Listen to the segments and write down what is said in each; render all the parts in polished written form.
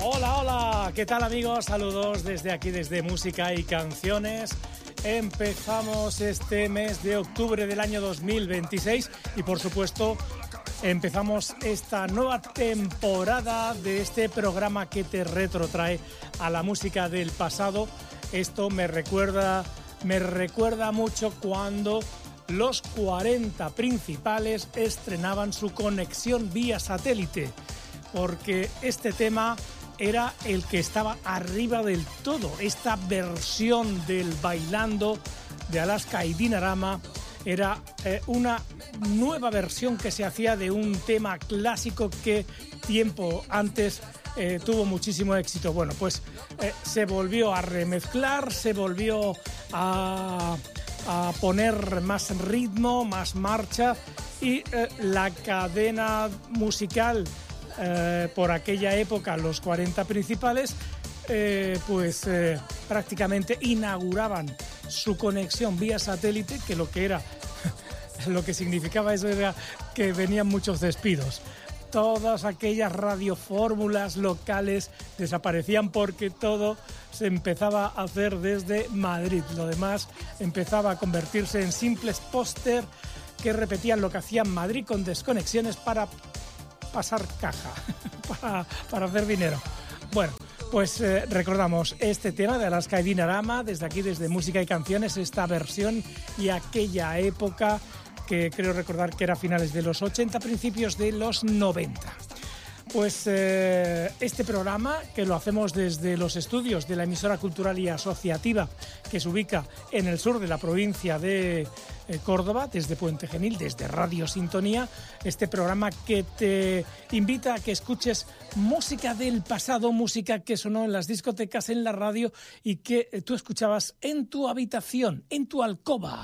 Hola, hola, ¿qué tal amigos? Saludos desde aquí, desde Música y Canciones. Empezamos este mes de octubre del año 2026 y por supuesto empezamos esta nueva temporada de este programa que te retrotrae a la música del pasado. Esto me recuerda mucho cuando los 40 principales estrenaban su conexión vía satélite, porque este tema era el que estaba arriba del todo. Esta versión del Bailando de Alaska y Dinarama era una nueva versión que se hacía de un tema clásico que tiempo antes tuvo muchísimo éxito. Bueno, pues se volvió a remezclar, se volvió a poner más ritmo, más marcha y la cadena musical por aquella época, los 40 principales, prácticamente inauguraban su conexión vía satélite, que lo que significaba eso era que venían muchos despidos. Todas aquellas radiofórmulas locales desaparecían porque todo se empezaba a hacer desde Madrid. Lo demás empezaba a convertirse en simples póster que repetían lo que hacía Madrid con desconexiones para pasar caja, para hacer dinero. Bueno, pues recordamos este tema de Alaska y Dinarama desde aquí, desde Música y Canciones, esta versión y aquella época que creo recordar que era finales de los 80, principios de los 90. Pues este programa, que lo hacemos desde los estudios de la emisora cultural y asociativa que se ubica en el sur de la provincia de Córdoba, desde Puente Genil, desde Radio Sintonía, este programa que te invita a que escuches música del pasado, música que sonó en las discotecas, en la radio y que tú escuchabas en tu habitación, en tu alcoba.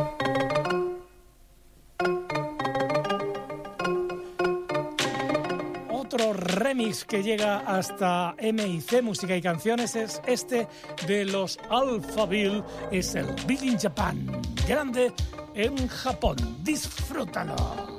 Otro remix que llega hasta MIC, Música y Canciones, es este de los Alphaville, es el Big in Japan, grande en Japón. Disfrútalo.